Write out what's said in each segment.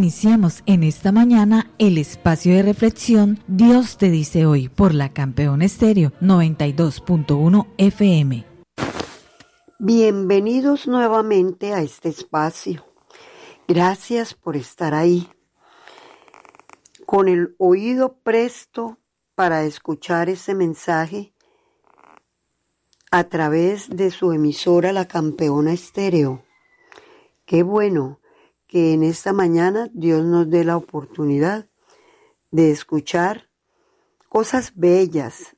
Iniciamos en esta mañana el espacio de reflexión Dios te dice hoy por la Campeón Estéreo 92.1 FM. Bienvenidos nuevamente a este espacio. Gracias por estar ahí, con el oído presto para escuchar ese mensaje a través de su emisora La Campeona Estéreo. Qué bueno que en esta mañana Dios nos dé la oportunidad de escuchar cosas bellas,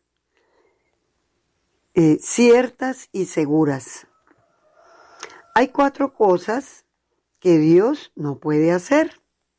ciertas y seguras. Hay 4 cosas que Dios no puede hacer.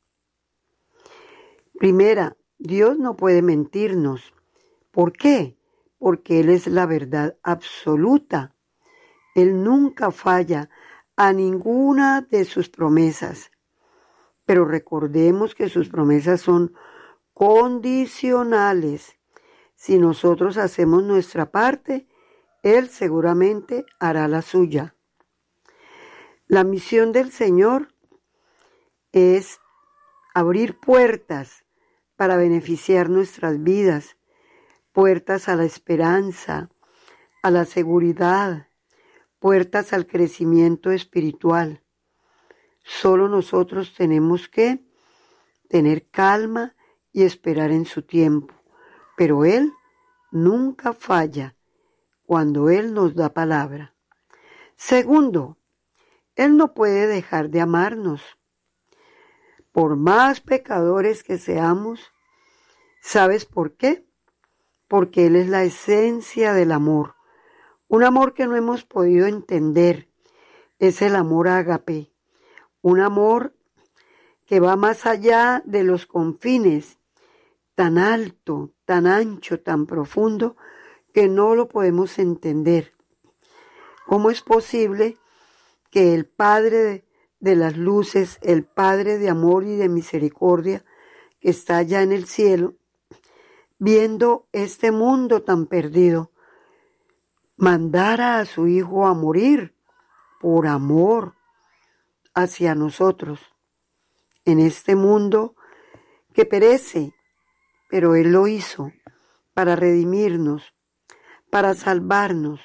Primera, Dios no puede mentirnos. ¿Por qué? Porque Él es la verdad absoluta. Él nunca falla a ninguna de sus promesas. Pero recordemos que sus promesas son condicionales. Si nosotros hacemos nuestra parte, Él seguramente hará la suya. La misión del Señor es abrir puertas para beneficiar nuestras vidas, puertas a la esperanza, a la seguridad, puertas al crecimiento espiritual. Solo nosotros tenemos que tener calma y esperar en su tiempo, pero Él nunca falla cuando Él nos da palabra. Segundo, Él no puede dejar de amarnos. Por más pecadores que seamos, ¿sabes por qué? Porque Él es la esencia del amor. Un amor que no hemos podido entender es el amor ágape. Un amor que va más allá de los confines, tan alto, tan ancho, tan profundo, que no lo podemos entender. ¿Cómo es posible que el Padre de las luces, el Padre de amor y de misericordia, que está allá en el cielo, viendo este mundo tan perdido, mandara a su Hijo a morir por amor hacia nosotros, en este mundo que perece, pero Él lo hizo para redimirnos, para salvarnos?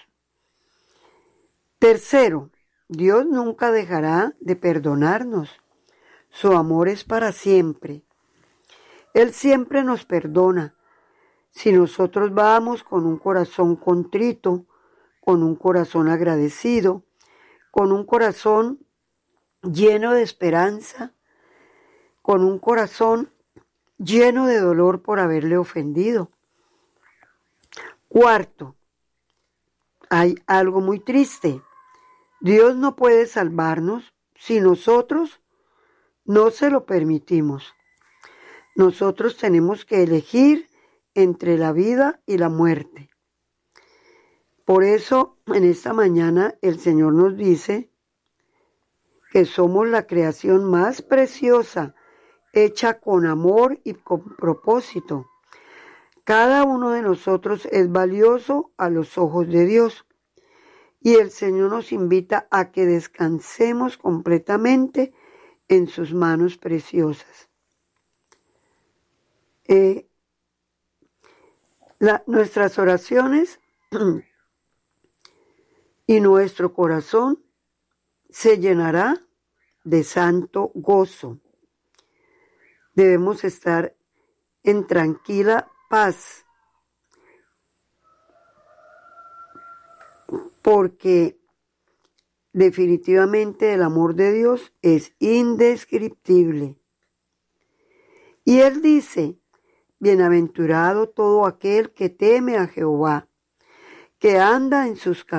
Tercero, Dios nunca dejará de perdonarnos. Su amor es para siempre. Él siempre nos perdona. Si nosotros vamos con un corazón contrito, con un corazón agradecido, con un corazón lleno de esperanza, con un corazón lleno de dolor por haberle ofendido. Cuarto, hay algo muy triste. Dios no puede salvarnos si nosotros no se lo permitimos. Nosotros tenemos que elegir entre la vida y la muerte. Por eso, en esta mañana, el Señor nos dice que somos la creación más preciosa, hecha con amor y con propósito. Cada uno de nosotros es valioso a los ojos de Dios. Y el Señor nos invita a que descansemos completamente en sus manos preciosas. Nuestras oraciones y nuestro corazón se llenará de santo gozo. Debemos estar en tranquila paz, porque definitivamente el amor de Dios es indescriptible. Y Él dice: bienaventurado todo aquel que teme a Jehová, que anda en sus caminos.